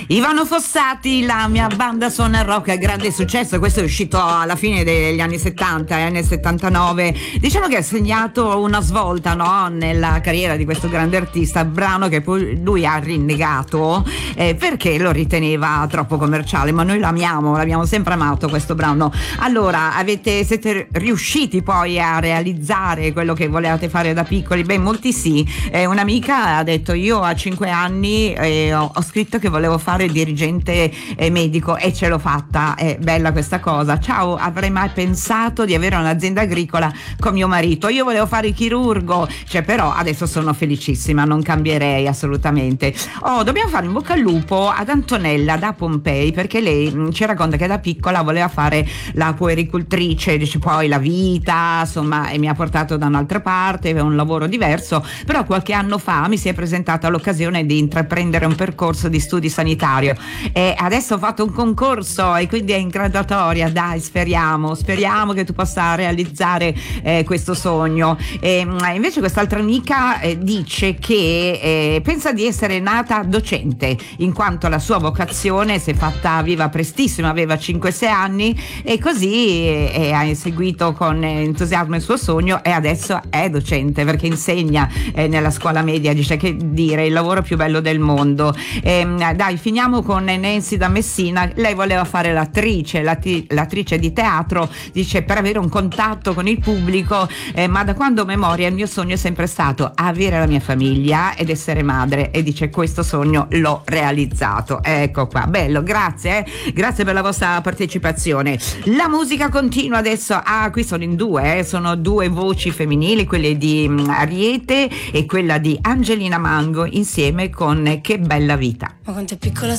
Ivano Fossati, la mia banda suona rock, grande successo. Questo è uscito alla fine degli anni 70, nel 79. Diciamo che ha segnato una svolta, no, nella carriera di questo grande artista, brano che poi lui ha rinnegato perché lo riteneva troppo commerciale, ma noi l'abbiamo sempre amato questo brano. Allora, siete riusciti poi a realizzare quello che volevate fare da piccoli? Beh, molti sì. Un'amica ha detto: io a 5 anni ho scritto che volevo fare il dirigente medico e ce l'ho fatta. È bella questa cosa. Ciao, avrei mai pensato di avere un'azienda agricola con mio marito? Io volevo fare il chirurgo, però adesso sono felicissima, non cambierei assolutamente. Dobbiamo fare in bocca al lupo ad Antonella da Pompei, perché lei ci racconta che da piccola voleva fare la puericultrice, dice poi la vita insomma e mi ha portato da un'altra parte, un lavoro diverso, però qualche anno fa mi si è presentata l'occasione di intraprendere un percorso di studi sanitario e adesso ho fatto un concorso e quindi è in graduatoria. Dai, speriamo che tu possa realizzare questo sogno. Invece quest'altra amica dice che pensa di essere nata docente, in quanto la sua vocazione si è fatta viva prestissimo, aveva 5-6 anni e così ha inseguito con entusiasmo il suo sogno e adesso è docente perché insegna nella scuola media. Dice che dire, il lavoro più bello del mondo. Dai, finiamo con Nancy da Messina. Lei voleva fare l'attrice di teatro, dice, per avere un contatto con il pubblico, ma da quando ho memoria il mio sogno è sempre stato avere la mia famiglia ed essere madre, e dice questo sogno l'ho realizzato. Ecco qua, bello, grazie per la vostra partecipazione. La musica continua adesso. Qui sono in due, sono due voci femminili, quelle di Ariete e quella di Angelina Mango, insieme con Che bella vita. Ma quanto è piccola